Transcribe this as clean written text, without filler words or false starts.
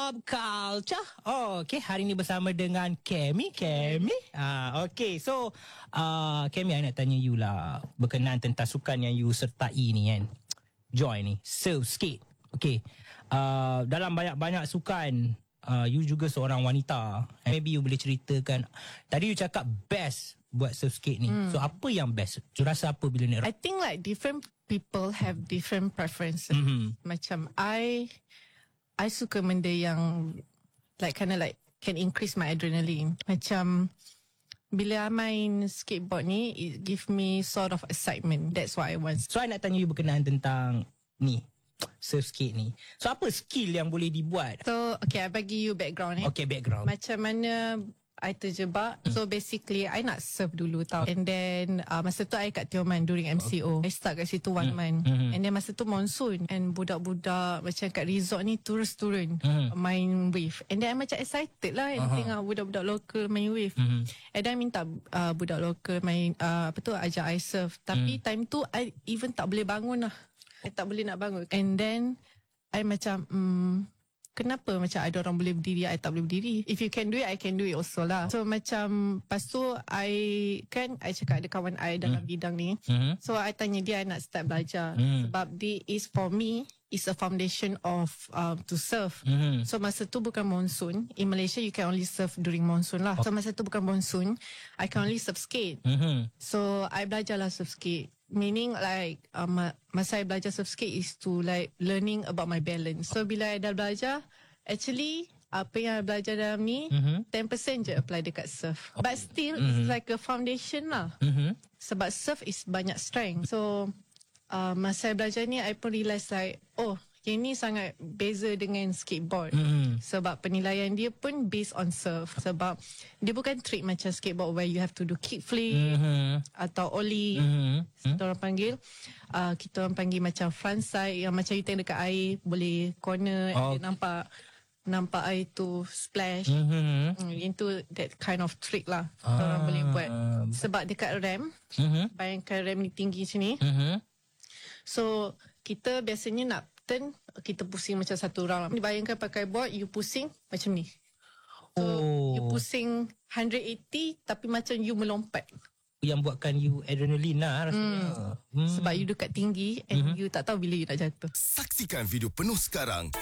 Pop Culture. Okay, hari ni bersama dengan Kemi. Okay, so Kemi, I nak tanya you lah berkenaan tentang sukan yang you sertai ni kan. Join ni, surf skate. Okay, dalam banyak-banyak sukan, you juga seorang wanita. Maybe you boleh ceritakan. Tadi you cakap best buat surf skate ni. So apa yang best? You rasa apa bila nak? I think like different people have different preferences. Macam I suka benda yang like kind of like can increase my adrenaline. Macam bila I main skateboard ni, it give me sort of excitement. That's what I want. So I nak tanya you berkenaan tentang ni, surf skate ni. So apa skill yang boleh dibuat? So okay, I bagi you background Okay, background. Macam mana I terjebak. So basically I nak surf dulu tau. And then masa tu I kat Tioman during MCO. I start kat situ 1 month. And then masa tu monsoon. And budak-budak macam kat resort ni terus turun main wave. And then I macam excited lah tengok budak-budak lokal main wave. And then I minta budak lokal main ajak I surf. Tapi time tu I even tak boleh bangun lah. I tak boleh nak bangun. And then I macam kenapa macam ada orang boleh berdiri, I tak boleh berdiri. If you can do it, I can do it also lah. So macam lepas tu I cakap ada kawan I dalam bidang ni. So I tanya dia, I nak start belajar. Sebab this is for me is a foundation of to surf. So masa tu bukan monsoon. In Malaysia you can only surf during monsoon lah. So masa tu bukan monsoon, I can only surf skate. So I belajar lah surf skate. Meaning like masa I belajar surf skate is to like learning about my balance. So bila I dah belajar, actually apa yang I belajar dalam ni 10% je apply dekat surf. But still it's like a foundation lah. Sebab surf is banyak strength. So masa I belajar ni, I pun realise like, oh, yang ni sangat beza dengan skateboard. Sebab penilaian dia pun based on surf. Sebab dia bukan trick macam skateboard where you have to do kickflip atau ollie. Kita orang panggil kita orang panggil macam front side, yang macam you tengok dekat air boleh corner and nampak air tu splash. Itu that kind of trick lah orang boleh buat. Sebab dekat ramp, bayangkan ramp ni tinggi macam ni. So kita biasanya nak turn, kita pusing macam satu round. Bayangkan pakai board, you pusing macam ni. So you pusing 180 tapi macam you melompat. Yang buatkan you adrenaline lah rasanya. Sebab you dekat tinggi and you tak tahu bila you nak jatuh. Saksikan video penuh sekarang